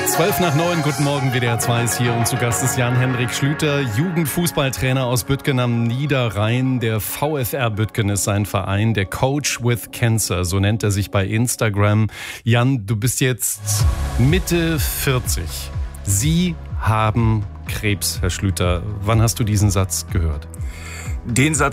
12:09, guten Morgen, WDR 2 ist hier und zu Gast ist Jan-Henrik Schlüter, Jugendfußballtrainer aus Büttgen am Niederrhein. Der VfR Büttgen ist sein Verein, der Coach with Cancer, so nennt er sich bei Instagram. Jan, du bist jetzt Mitte 40. Sie haben Krebs, Herr Schlüter. Wann hast du diesen Satz gehört? Den Satz